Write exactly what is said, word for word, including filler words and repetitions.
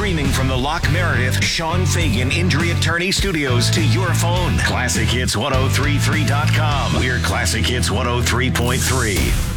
Streaming from the Locke Meredith Sean Fagan Injury Attorney Studios to your phone. classic hits ten thirty-three dot com. We're Classic Hits one oh three point three.